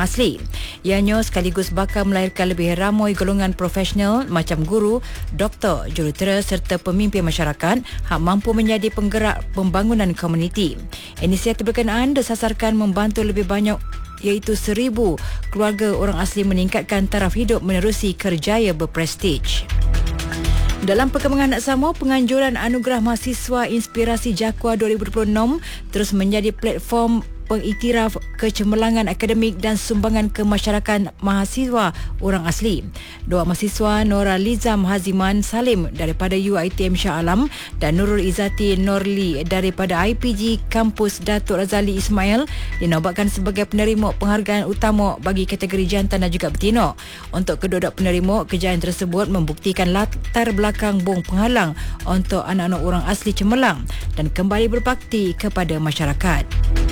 asli. Ianya sekaligus bakal melahirkan lebih ramai golongan profesional macam guru, doktor, jurutera serta pemimpin masyarakat hak mampu menjadi penggerak pembangunan komuniti. Inisiatif berkenaan disasarkan membantu lebih banyak iaitu 1,000 keluarga orang asli meningkatkan taraf hidup menerusi kerjaya berprestij. Dalam perkembangan yang sama, penganjuran Anugerah Mahasiswa Inspirasi Jakwa 2026 terus menjadi platform pengiktiraf kecemerlangan akademik dan sumbangan kemasyarakatan mahasiswa orang asli. Dua mahasiswa Nora Lizam Haziman Salim daripada UiTM Shah Alam dan Nurul Izzati Norli daripada IPG Kampus Datuk Razali Ismail dinobatkan sebagai penerima penghargaan utama bagi kategori jantan dan juga betina. Untuk kedua-dua penerima, kejayaan tersebut membuktikan latar belakang bong penghalang untuk anak-anak orang asli cemerlang dan kembali berbakti kepada masyarakat.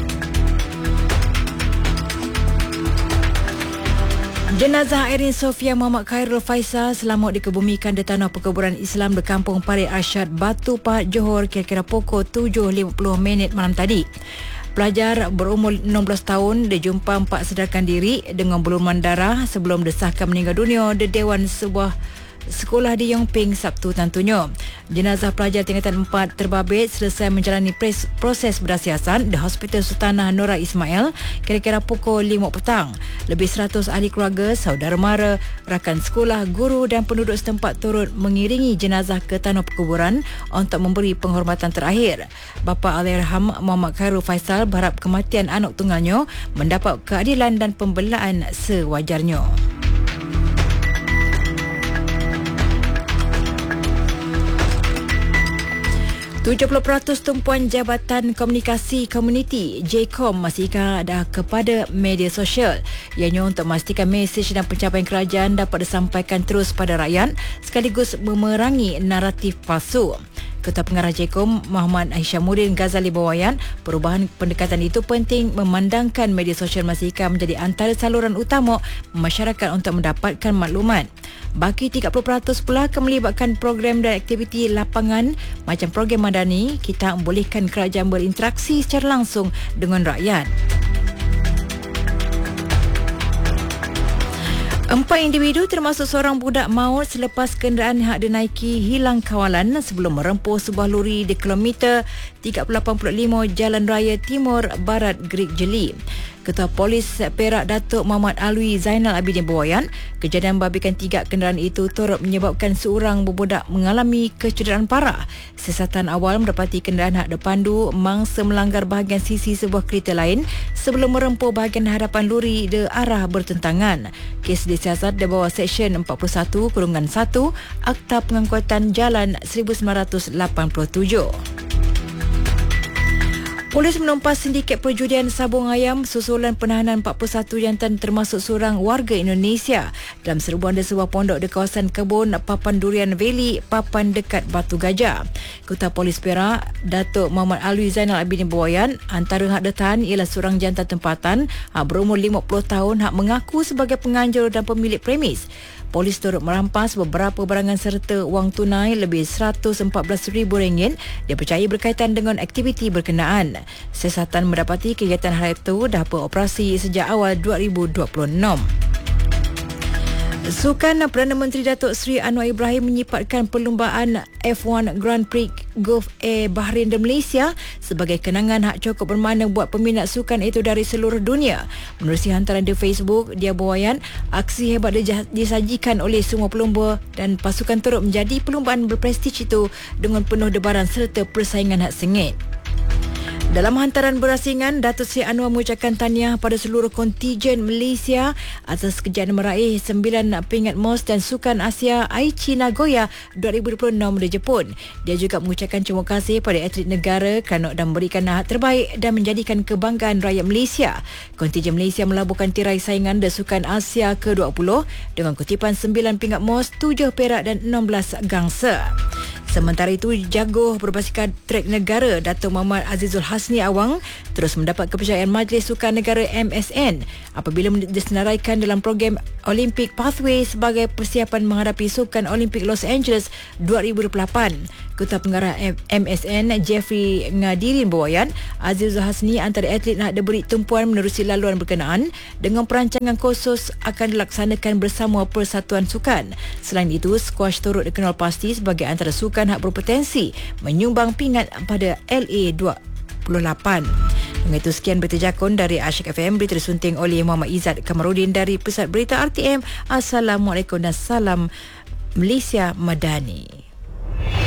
Jenazah Erin Sofia Muhammad Khairul Faisal selamat dikebumikan di tanah perkuburan Islam di Kampung Parit Arsyad, Batu Pahat, Johor kira-kira pukul 7.50 malam tadi. Pelajar berumur 16 tahun dijumpa 4 sedarkan diri dengan buluman darah sebelum disahkan meninggal dunia di Dewan sebuah sekolah di Yongping Sabtu tentunya. Jenazah pelajar tingkatan 4 terbabit selesai menjalani proses bersiasan di Hospital Sultanah Nora Ismail kira-kira pukul 5 petang. Lebih 100 ahli keluarga, saudara mara, rakan sekolah, guru dan penduduk setempat turut mengiringi jenazah ke tanah perkuburan untuk memberi penghormatan terakhir. Bapa Allahyarham Muhammad Khairul Faisal berharap kematian anak tunggalnya mendapat keadilan dan pembelaan sewajarnya. 70% tumpuan Jabatan Komunikasi Komuniti JKOM masih ada kepada media sosial. Ianya untuk memastikan mesej dan pencapaian kerajaan dapat disampaikan terus pada rakyat sekaligus memerangi naratif palsu. Ketua Pengarah JKOM Muhammad Hishamuddin Ghazali Bawayan, perubahan pendekatan itu penting memandangkan media sosial Masihka menjadi antara saluran utama masyarakat untuk mendapatkan maklumat. Baki 30% pula akan melibatkan program dan aktiviti lapangan macam program madani, kita membolehkan kerajaan berinteraksi secara langsung dengan rakyat. 4 individu termasuk seorang budak maut selepas kenderaan yang dinaiki hilang kawalan sebelum merempuh sebuah lori di kilometer 385 Jalan Raya Timur Barat Gerik Jeli. Ketua Polis Perak Datuk Muhammad Alwi Zainal Abidin Bawayan, kejadian membabikan 3 kenderaan itu turut menyebabkan seorang budak mengalami kecederaan parah. Siasatan awal mendapati kenderaan hak depandu mangsa melanggar bahagian sisi sebuah kereta lain sebelum merempuh bahagian hadapan lori di arah bertentangan. Kes disiasat di bawah Seksyen 41-1 Akta Pengangkutan Jalan 1987. Polis menumpas sindiket perjudian sabung ayam susulan penahanan 41 jantan termasuk seorang warga Indonesia dalam serbuan di sebuah pondok di kawasan kebun Papan Durian Valley, Papan dekat Batu Gajah. Ketua Polis Perak, Datuk Muhammad Alwi Zainal Abidin Bawayan, antara hak ditahan ialah seorang jantan tempatan berumur 50 tahun hak mengaku sebagai penganjur dan pemilik premis. Polis turut merampas beberapa barangan serta wang tunai lebih RM114,000 dipercayai berkaitan dengan aktiviti berkenaan. Siasatan mendapati kegiatan hal itu dah beroperasi sejak awal 2026. Sukan Perdana Menteri Datuk Seri Anwar Ibrahim menyipatkan perlumbaan F1 Grand Prix Gulf Air Bahrain di Malaysia sebagai kenangan hak cukup bermakna buat peminat sukan itu dari seluruh dunia. Menerusi hantaran di Facebook, dia Bawayan, aksi hebat disajikan oleh semua pelumba dan pasukan turut menjadi perlumbaan berprestij itu dengan penuh debaran serta persaingan hak sengit. Dalam hantaran berasingan, Datuk Seri Anwar mengucapkan tahniah pada seluruh kontijen Malaysia atas kejayaan meraih 9 pingat MOS dan Sukan Asia Aichi Nagoya 2026 di Jepun. Dia juga mengucapkan terima kasih pada atlet negara kerana dan memberikan hak terbaik dan menjadikan kebanggaan rakyat Malaysia. Kontijen Malaysia melabuhkan tirai saingan di Sukan Asia ke-20 dengan kutipan 9 pingat MOS, 7 perak dan 16 gangsa. Sementara itu, jago berbasikal trek negara Dato' Muhammad Azizul Hasni Awang terus mendapat kepercayaan Majlis Sukan Negara MSN apabila disenaraikan dalam program Olympic Pathway sebagai persiapan menghadapi Sukan Olimpik Los Angeles 2028. Ketua Pengarah MSN Jeffrey Ngadirin berwayan, Azizul Hasni antara atlet nak diberi tumpuan menerusi laluan berkenaan dengan perancangan khusus akan dilaksanakan bersama Persatuan Sukan. Selain itu, squash turut dikenal pasti sebagai antara sukan hak berpotensi menyumbang pingat pada LA 28. Dengan itu, sekian berita jakun dari Asyik FM, berita disunting oleh Muhammad Izzat Kamarudin dari Pusat Berita RTM. Assalamualaikum dan salam Malaysia Madani.